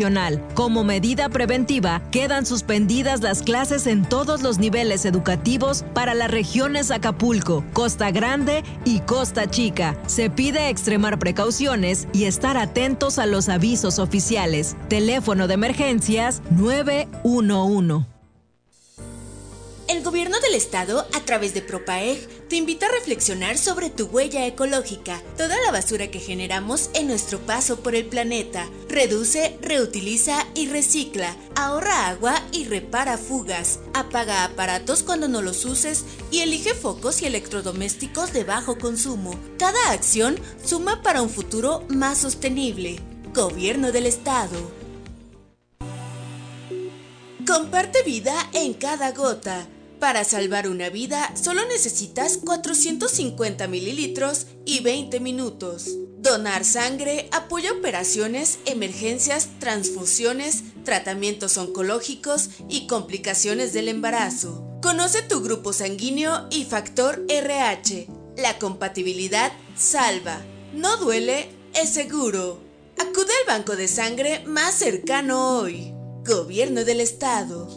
nacional. Como medida preventiva, quedan suspendidas las clases en todos los niveles educativos para las regiones Acapulco, Costa Grande y Costa Chica. Se pide extremar precauciones y estar atentos a los avisos oficiales. Teléfono de emergencias 911. El gobierno del estado, a través de Propaeg, te invita a reflexionar sobre tu huella ecológica, toda la basura que generamos en nuestro paso por el planeta. Reduce, reutiliza y recicla. Ahorra agua y repara fugas. Apaga aparatos cuando no los uses y elige focos y electrodomésticos de bajo consumo. Cada acción suma para un futuro más sostenible. Gobierno del estado. Comparte vida en cada gota. Para salvar una vida, solo necesitas 450 mililitros y 20 minutos. Donar sangre apoya operaciones, emergencias, transfusiones, tratamientos oncológicos y complicaciones del embarazo. Conoce tu grupo sanguíneo y factor RH. La compatibilidad salva. No duele, es seguro. Acude al banco de sangre más cercano hoy. Gobierno del estado.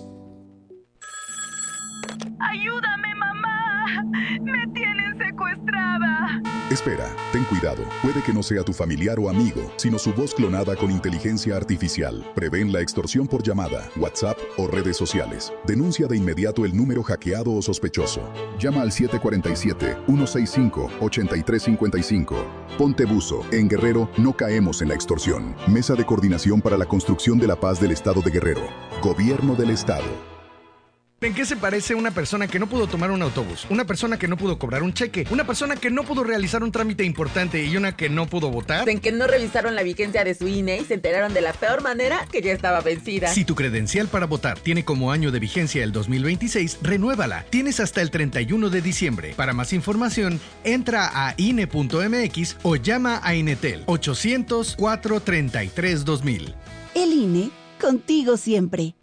¡Ayúdame, mamá! ¡Me tienen secuestrada! Espera, ten cuidado. Puede que no sea tu familiar o amigo, sino su voz clonada con inteligencia artificial. Prevén la extorsión por llamada, WhatsApp o redes sociales. Denuncia de inmediato el número hackeado o sospechoso. Llama al 747-165-8355. Ponte buzo. En Guerrero no caemos en la extorsión. Mesa de Coordinación para la Construcción de la Paz del Estado de Guerrero. Gobierno del Estado. ¿En qué se parece una persona que no pudo tomar un autobús? Una persona que no pudo cobrar un cheque, una persona que no pudo realizar un trámite importante y una que no pudo votar. En que no revisaron la vigencia de su INE y se enteraron de la peor manera que ya estaba vencida. Si tu credencial para votar tiene como año de vigencia el 2026, renuévala. Tienes hasta el 31 de diciembre. Para más información, entra a INE.mx o llama a Inetel 800-433-2000. El INE, contigo siempre.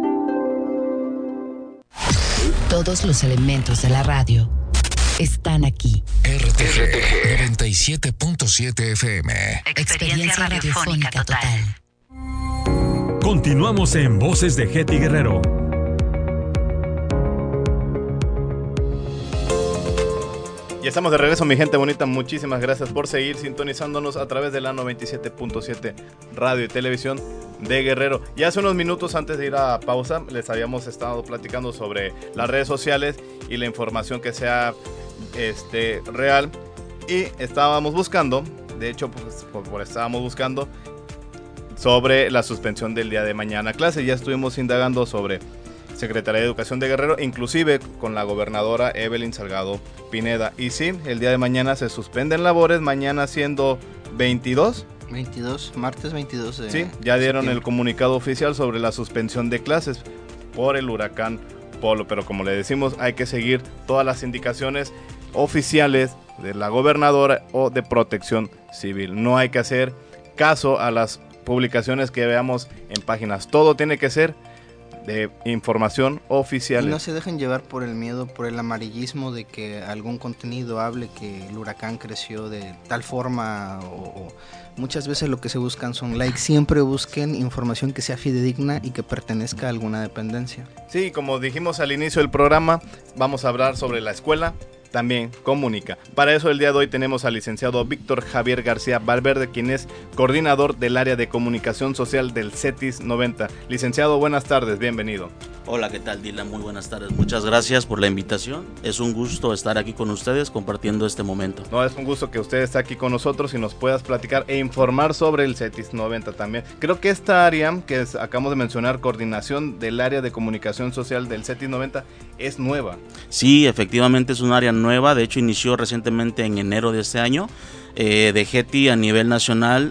Todos los elementos de la radio están aquí. RTG 97.7 FM. Experiencia radiofónica total. Continuamos en Voces de Hetty Guerrero. Ya estamos de regreso, mi gente bonita. Muchísimas gracias por seguir sintonizándonos a través de la 97.7 Radio y Televisión de Guerrero. Y hace unos minutos antes de ir a pausa les habíamos estado platicando sobre las redes sociales y la información que sea real, y estábamos buscando, de hecho estábamos buscando sobre la suspensión del día de mañana clase. Ya estuvimos indagando sobre Secretaría de Educación de Guerrero, inclusive con la gobernadora Evelyn Salgado Pineda, y sí, el día de mañana se suspenden labores, mañana siendo 22, martes 22 de sí, ya dieron septiembre. El comunicado oficial sobre la suspensión de clases por el huracán Polo, pero como le decimos, hay que seguir todas las indicaciones oficiales de la gobernadora o de Protección Civil. No hay que hacer caso a las publicaciones que veamos en páginas, todo tiene que ser de información oficial. Y no se dejen llevar por el miedo, por el amarillismo de que algún contenido hable que el huracán creció de tal forma, o muchas veces lo que se buscan son likes. Siempre busquen información que sea fidedigna y que pertenezca a alguna dependencia. Sí, como dijimos al inicio del programa, vamos a hablar sobre la escuela también comunica. Para eso el día de hoy tenemos al licenciado Víctor Javier García Valverde, quien es coordinador del área de comunicación social del CETIS 90. Licenciado, buenas tardes, bienvenido. Hola, ¿qué tal, Dylan? Muy buenas tardes. Muchas gracias por la invitación. Es un gusto estar aquí con ustedes compartiendo este momento. No, es un gusto que usted esté aquí con nosotros y nos puedas platicar e informar sobre el CETIS 90 también. Creo que esta área que acabamos de mencionar, coordinación del área de comunicación social del CETIS 90, es nueva. Sí, efectivamente es un área nueva. De hecho, inició recientemente en enero de este año. De Hetty a nivel nacional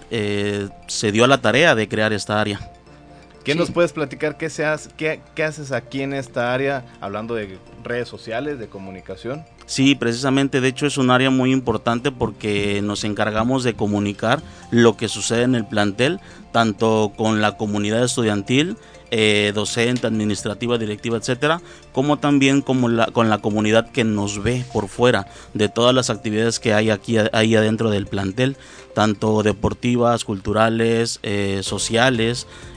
se dio a la tarea de crear esta área. ¿Qué nos puedes platicar? ¿Qué haces aquí en esta área? Hablando de redes sociales, de comunicación. Sí, precisamente, de hecho es un área muy importante porque nos encargamos de comunicar lo que sucede en el plantel, tanto con la comunidad estudiantil, docente, administrativa, directiva, etcétera, como también con la comunidad que nos ve por fuera de todas las actividades que hay ahí adentro del plantel, tanto deportivas, culturales, sociales,